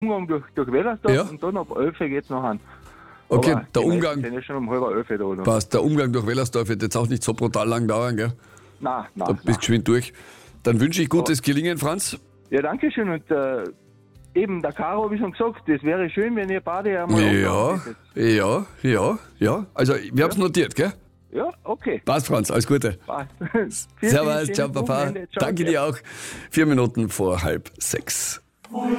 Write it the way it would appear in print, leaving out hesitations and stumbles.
Umgang durch Wellersdorf Ja. und dann ab 11 geht's noch an. Okay, Aber der die meisten Umgang, sind ja schon um halb 11 da. Oder? passt, der Umgang durch Wellersdorf wird jetzt auch nicht so brutal lang dauern, gell? Nein. Da bist du geschwind durch. Dann wünsche ich gutes Gelingen, Franz. Ja, danke schön. Und eben, der Caro habe ich schon gesagt, das wäre schön, wenn ihr beide einmal Ja. Also, wir haben's notiert, gell? Ja, okay. Passt, Franz, alles Gute. Passt. Servus, ciao, Papa. Wochenende. Ciao, Danke dir auch. 4 Minuten vor 5:30.